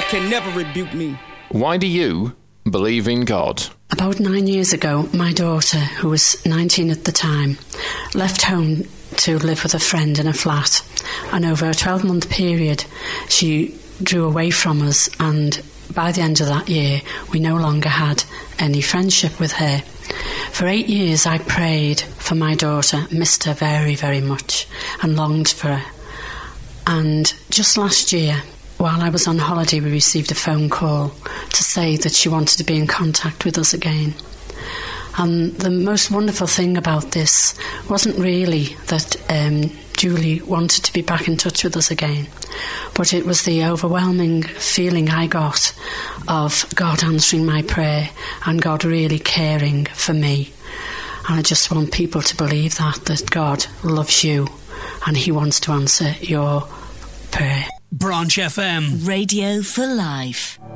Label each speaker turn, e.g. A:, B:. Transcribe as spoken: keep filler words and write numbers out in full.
A: can never rebuke me.
B: Why do you believe in God?
C: About nine years ago, my daughter, who was nineteen at the time, left home to live with a friend in a flat. And over a twelve-month period, she drew away from us, and by the end of that year, we no longer had any friendship with her. For eight years, I prayed for my daughter, missed her very, very much, and longed for her. And just last year, while I was on holiday, we received a phone call to say that she wanted to be in contact with us again. And the most wonderful thing about this wasn't really that um, Julie wanted to be back in touch with us again, but it was the overwhelming feeling I got of God answering my prayer and God really caring for me. And I just want people to believe that, that God loves you and he wants to answer your prayer.
D: Branch F M.
E: Radio for Life.